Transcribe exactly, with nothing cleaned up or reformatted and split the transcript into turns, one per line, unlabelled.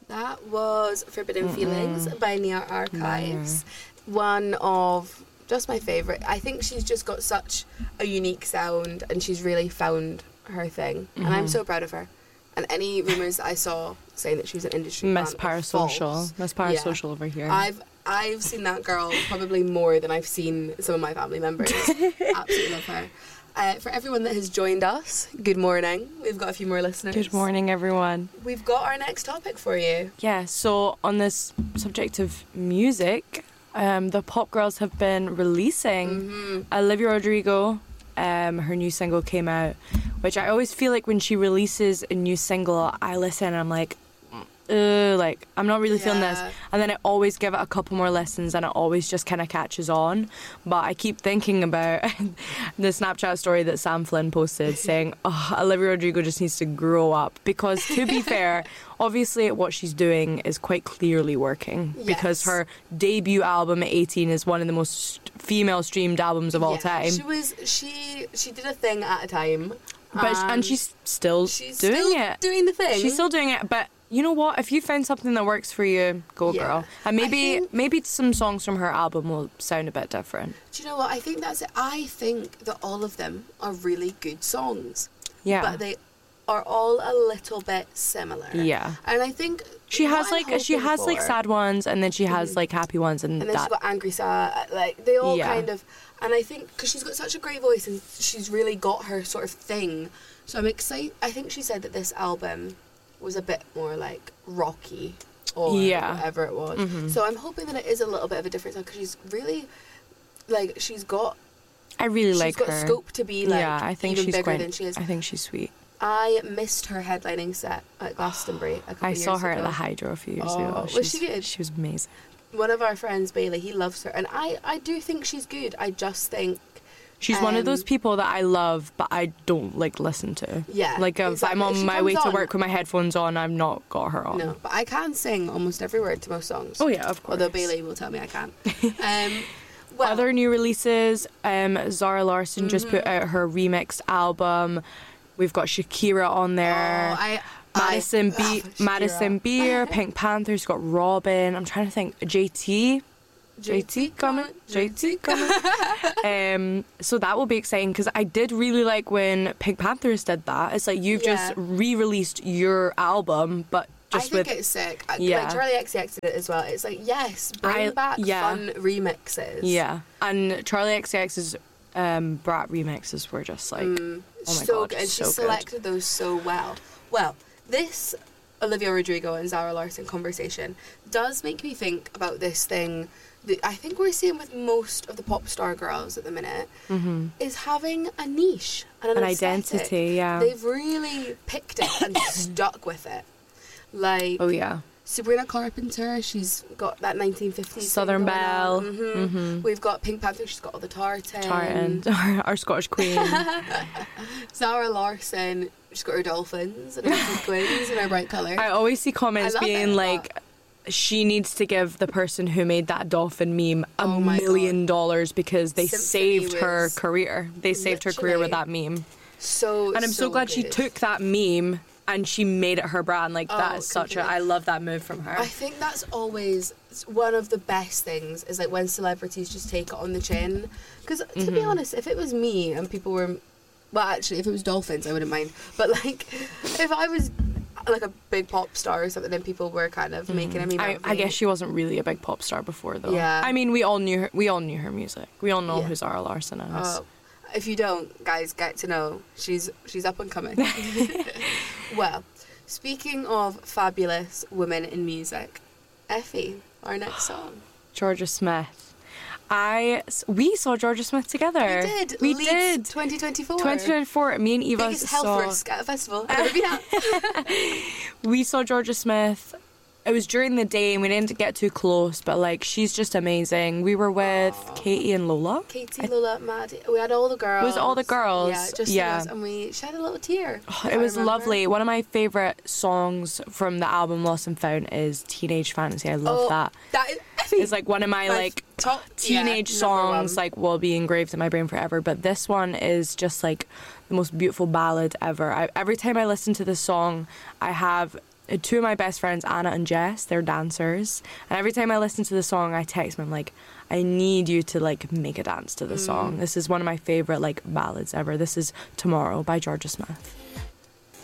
That was Forbidden Mm-mm. Feelings by Nia Archives.
No.
One of just my favourite. I think she's just got such a unique sound and she's really found her thing. Mm-hmm. And I'm so proud of her. And any rumours that I saw saying that she was an industry
Miss
plant
Parasocial. Miss Parasocial yeah. over here.
I've I've seen that girl probably more than I've seen some of my family members. Absolutely love her. Uh, for everyone that has joined us, good morning. We've got a few more listeners.
Good morning, everyone.
We've got our next topic for you.
Yeah, so on this subject of music, um, the pop girls have been releasing.
Mm-hmm.
Olivia Rodrigo, um, her new single came out, which I always feel like when she releases a new single, I listen and I'm like, Uh, like I'm not really
yeah.
feeling this, and then I always give it a couple more listens and it always just kind of catches on. But I keep thinking about the Snapchat story that Sam Flynn posted saying, oh, Olivia Rodrigo just needs to grow up, because to be fair, obviously what she's doing is quite clearly working,
yes.
because her debut album at eighteen is one of the most female streamed albums of all
yeah.
time.
She was she she did a thing at a time,
but
and,
and she's still
she's
doing
still
it
doing the thing
she's still doing it but you know what? If you found something that works for you, go
yeah.
girl. And maybe
think,
maybe some songs from her album will sound a bit different.
Do you know what? I think that's it. I think that all of them are really good songs.
Yeah.
But they are all a little bit similar.
Yeah.
And I think
she has like she has
for,
like sad ones, and then she has
mm-hmm.
like happy ones, and,
and then
that.
she's got angry sad. Like they all
yeah.
kind of. And I think because she's got such a great voice and she's really got her sort of thing. So I'm excited. I think she said that this album was a bit more like rocky or
yeah.
whatever it was.
Mm-hmm.
So I'm hoping that it is a little bit of a difference because she's really like she's got
I really
she's
like
got
her.
scope to be like
yeah, I think
even
she's
bigger
quite,
than she is.
I think she's sweet.
I missed her headlining set at Glastonbury a couple
I
years
saw her
ago.
at the Hydro a few years
oh,
ago.
Was she good?
She was amazing.
One of our friends, Bailey, he loves her, and I, I do think she's good. I just think
she's
um,
one of those people that I love, but I don't like listen to.
Yeah,
like if
exactly.
I'm on
if
my way
on,
to work with my headphones on, I've not got her on.
No, but I can sing almost every word to most songs.
Oh yeah, of course.
Although Bailey will tell me I can't. um, well,
Other new releases, um, Zara Larsson mm-hmm. just put out her remixed album. We've got Shakira on there.
Oh, I,
Madison
I
Be- Madison Beer, Pink Panther's got Robin. I'm trying to think. J T. J T coming. J T coming. um, so that will be exciting because I did really like when Pink Panthers did that. It's like you've
yeah.
just re-released your album, but just
I think
with
it's sick. I,
yeah.
Like Charlie X C X did it as well. It's like yes, bring
I,
back
yeah.
fun remixes.
Yeah, and Charlie X C X's um, Brat remixes were just like
mm,
oh my
so
god,
good. And
so
she selected
good.
those so well. Well, this Olivia Rodrigo and Zara Larsson conversation does make me think about this thing that I think we're seeing with most of the pop star girls at the minute
mm-hmm.
is having a niche and an,
an
aesthetic.
identity. Yeah,
they've really picked it and stuck with it. Like
oh yeah.
Sabrina Carpenter, she's got that nineteen fifties
Southern Belle.
Mm-hmm.
Mm-hmm.
We've got Pink Panther, she's got all the tartan.
Tartan, our, our Scottish queen.
Zara Larsson, she's got her dolphins and her sequins and her bright colour.
I always see comments being it, like, she needs to give the person who made that dolphin meme a
oh
million dollars because they
Symphony
saved her career. They saved her career with that meme.
So
And I'm so, so glad
good.
she took that meme and she made it her brand. Like,
oh,
that is such a... I love that move from her.
I think that's always one of the best things is, like, when celebrities just take it on the chin. Because, to mm-hmm. be honest, if it was me and people were... Well, actually, if it was dolphins, I wouldn't mind. But, like, if I was... like a big pop star or something and people were kind of mm-hmm. making a meme
I, I guess she wasn't really a big pop star before though.
Yeah.
I mean we all knew her we all knew her music. We all know
yeah.
who Zara Larsson is.
Uh, if you don't, guys, get to know. She's she's up and coming. Well, speaking of fabulous women in music, Effie, our next song.
Georgia Smith. I we saw Georgia Smith together.
We did.
We
Leeds
did.
twenty twenty-four.
twenty twenty-four. Me and Eva
Biggest health
saw.
risk at a festival I've ever been at.
We saw Georgia Smith. It was during the day and we didn't get too close, but like she's just amazing. We were with Aww. Katie and Lola.
Katie, I, Lola, Maddie. We had all the girls.
It was all the girls.
Yeah, just yeah. us, and we shed a little tear.
Oh, it was lovely. One of my favourite songs from the album Lost and Found is Teenage Fantasy. I love
oh,
that.
That is,
it's like one of my, my like
top
teenage
yeah,
songs like will be engraved in my brain forever. But this one is just like the most beautiful ballad ever. I, every time I listen to this song, I have two of my best friends, Anna and Jess, they're dancers. And every time I listen to the song, I text them, I'm like, I need you to like make a dance to the mm. song. This is one of my favourite like ballads ever. This is Tomorrow by Georgia Smith.